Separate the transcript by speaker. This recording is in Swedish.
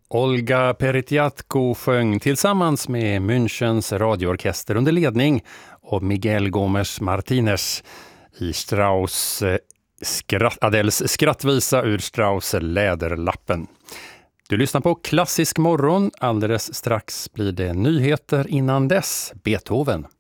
Speaker 1: Olga Peretjatko sjöng tillsammans med Münchens radioorkester under ledning av Miguel Gómez Martínez i Strauss Adels skrattvisa ur Strauss Läderlappen. Du lyssnar på Klassisk morgon. Alldeles strax blir det nyheter, innan dess Beethoven.